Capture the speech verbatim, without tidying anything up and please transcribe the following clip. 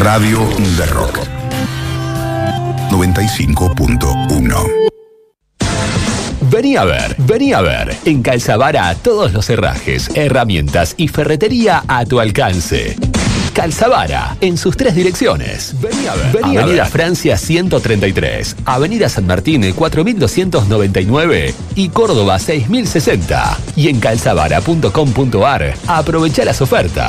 Radio de Rock noventa y cinco punto uno. Vení a ver, vení a ver. En Calzavara todos los herrajes, herramientas y ferretería a tu alcance. Calzavara, en sus tres direcciones. Vení a ver. Vení Avenida a ver. Francia ciento treinta y tres, Avenida San Martín cuatro mil doscientos noventa y nueve y Córdoba seis mil sesenta. Y en calzavara punto com punto ar, aprovecha las ofertas.